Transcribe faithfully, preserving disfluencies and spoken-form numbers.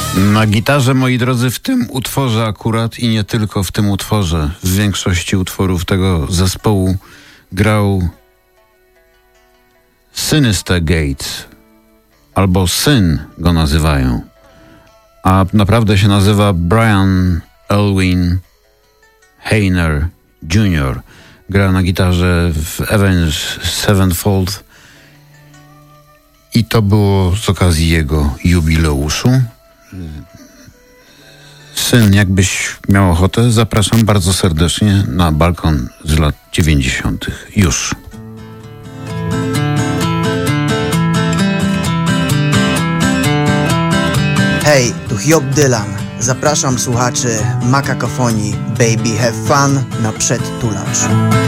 Na gitarze, moi drodzy, w tym utworze akurat i nie tylko w tym utworze, w większości utworów tego zespołu grał Synyster Gates, albo Syn go nazywają, a naprawdę się nazywa Brian Elwin Hayner junior Gra na gitarze w Avenged Sevenfold i to było z okazji jego jubileuszu. Syn, jakbyś miał ochotę, zapraszam bardzo serdecznie na balkon z lat dziewięćdziesiątych. Już. Hej, tu Hiob Dylan. Zapraszam słuchaczy Makakofonii Baby Have Fun na przedtulacz.